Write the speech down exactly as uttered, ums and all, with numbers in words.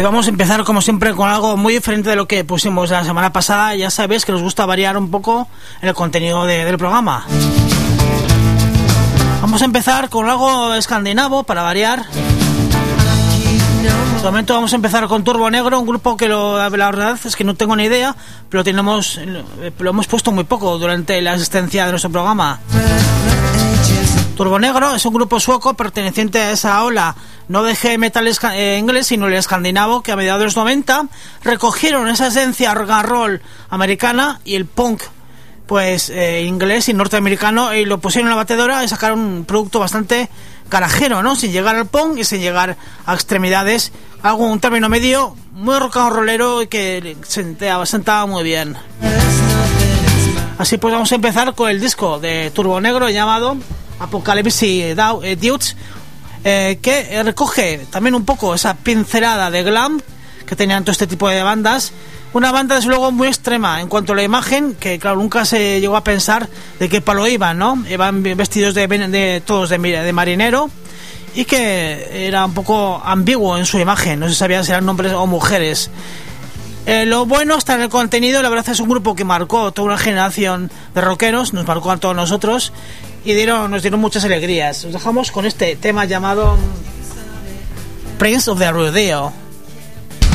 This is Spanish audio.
Hoy vamos a empezar como siempre con algo muy diferente de lo que pusimos la semana pasada. Ya sabéis que nos gusta variar un poco el contenido de, del programa. Vamos a empezar con algo escandinavo para variar. De momento vamos a empezar con Turbo Negro, un grupo que lo, la verdad es que no tengo ni idea, pero tenemos, lo hemos puesto muy poco durante la existencia de nuestro programa. Turbo Negro es un grupo sueco perteneciente a esa ola no de heavy metal eh, inglés, sino el escandinavo, que a mediados de los noventa recogieron esa esencia rock and roll americana y el punk pues eh, inglés y norteamericano, y lo pusieron en la batedora y sacaron un producto bastante garajero, ¿no? Sin llegar al punk y sin llegar a extremidades, algo, un término medio muy rock and rollero y que sentaba, sentaba muy bien. Así pues vamos a empezar con el disco de Turbo Negro llamado Apocalypse Dudes, eh, que recoge también un poco esa pincelada de glam que tenían todo este tipo de bandas. Una banda desde luego muy extrema en cuanto a la imagen, que claro, nunca se llegó a pensar de qué palo iban, ¿no? Iban vestidos de, de todos de, de marinero, y que era un poco ambiguo en su imagen, no se sabía si eran hombres o mujeres. Eh, lo bueno está en el contenido. La verdad es un grupo que marcó toda una generación de rockeros, nos marcó a todos nosotros y dieron, nos dieron muchas alegrías. Os dejamos con este tema llamado Prince of the Rodeo.